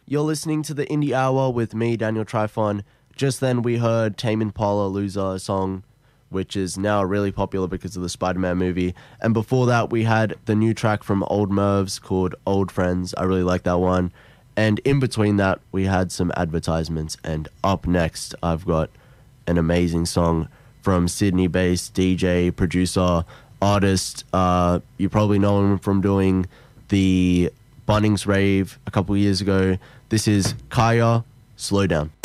You're listening to the Indie Hour with me, Daniel Trifon. Just then we heard Tame Impala Loser song, which is now really popular because of the Spider-Man movie. And before that, we had the new track from Old Mervs called Old Friends. I really like that one. And in between that, we had some advertisements. And up next, I've got an amazing song from Sydney-based DJ, producer, artist. You probably know him from doing the Bunnings rave a couple of years ago. This is Kaya, Slow Down.